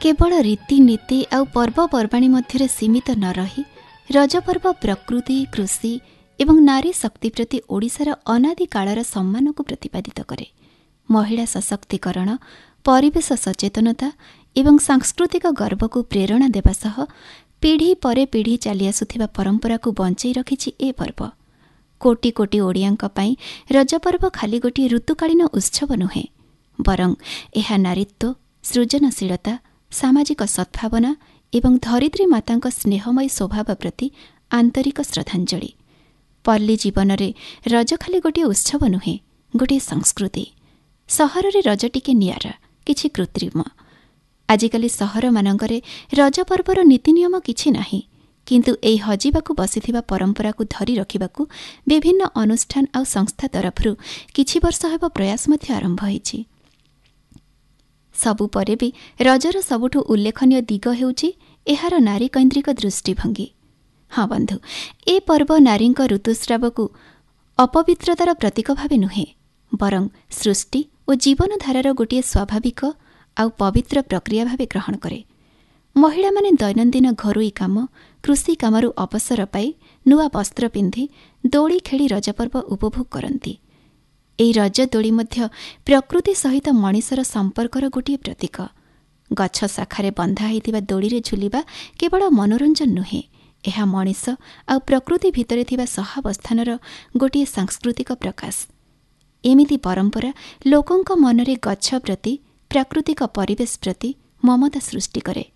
केवल रीतिनीति आउ पर्वपर्वाणी मध्य सीमित न रही रजपर्व प्रकृति कृषि एवं नारी शक्ति प्रति ओडिशार अनादि कालर सम्मान को प्रतिपादित करे। महिला सशक्तिकरण परिवेश सचेतनता एवं सांस्कृतिक गर्व को प्रेरणा देवा सह पीढ़ी परे पीढ़ी चली आसुथिबा परंपरा को बंचाई रखिछि ए पर्व। कोटि कोटि ओडियांक पई रजपर्व खाली गोटे ऋतुकालीन उत्सव नुहे, बरं एहा नारीत्व सृजनशीलता सामाजिक सद्भावना एवं धरित्री मातांक स्नेहमयी स्वभाव प्रति आंतरिक श्रद्धांजलि। पल्ली जीवन रे रज खाली गोटे उत्सव नुहे, गोटे संस्कृति। सहर रे रज टिके नियारा, किछि कृत्रिम। आजिकाली सहर मानंकरे रज पर्वर नीति नियम किछि नाही, किंतु एई हजिबाकू बसिथिबा परंपरा को धरी रखिबाकू विभिन्न अनुष्ठान आ संस्था तरफरु किछि वर्ष हेब प्रयास मध्य आरंभ होईछि। सबु परे भी रजर सबुठु उल्लेखनीय दिग हेउछि एहार नारी कैन्द्रिक दृष्टिभंगी। हाँ बंधु, ए पर्व नारींक ऋतुस्रावकू अपवित्रतार प्रतीक भावे नुहे, बरं सृष्टि और जीवनधारार गोटे स्वाभाविक आउ पवित्र प्रक्रिया भावे ग्रहण करे। महिला माने दैनन्दिन घरोई काम कृषि कामरू अवसर पाई नुआ वस्त्र पिंधि दोली खेली रजपर्व उपभोग करती। एई रज दोली मध्य प्रकृति सहित मनिषर संपर्कर गोटे प्रतीक। गछ शाखारे बंधा होइतिबा दोली झुलिबा केवल मनोरंजन नुहे, एहा मनिष आ प्रकृति भितरे थिबा सहावस्थानर गोटे सांस्कृतिक प्रकाश। एमिति परंपरा लोकंक मनरे गछ प्रति प्राकृतिक परिवेश प्रति ममता सृष्टि करे।